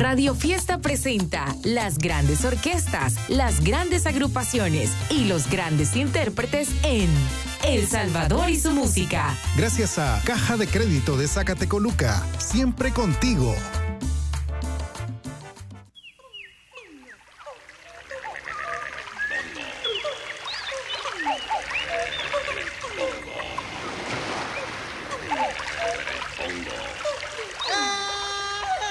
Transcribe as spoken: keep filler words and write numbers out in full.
Radio Fiesta presenta las grandes orquestas, las grandes agrupaciones y los grandes intérpretes en El Salvador y su música. Gracias a Caja de Crédito de Zacatecoluca, siempre contigo.